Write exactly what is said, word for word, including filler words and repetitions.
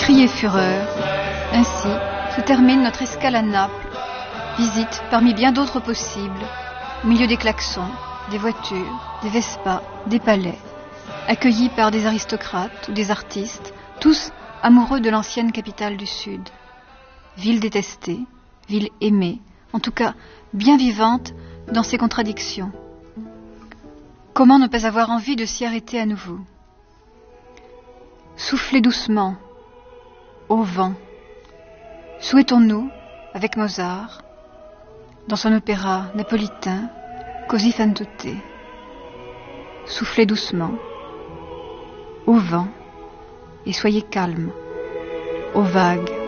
Cris et fureur, ainsi se termine notre escale à Naples, visite parmi bien d'autres possibles, au milieu des klaxons, des voitures, des Vespas, des palais, accueillis par des aristocrates ou des artistes, tous amoureux de l'ancienne capitale du Sud. Ville détestée, ville aimée, en tout cas bien vivante dans ses contradictions. Comment ne pas avoir envie de s'y arrêter à nouveau? Soufflez doucement, au vent. Souhaitons-nous, avec Mozart, dans son opéra napolitain, Così fan tutte. Soufflez doucement, au vent, et soyez calme, aux vagues.